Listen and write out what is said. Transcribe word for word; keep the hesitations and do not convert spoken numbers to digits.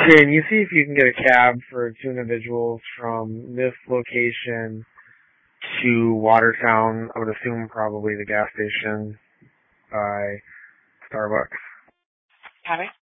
Can you see if you can get a cab for two individuals from this location to Watertown? I would assume probably the gas station by Starbucks. Copy.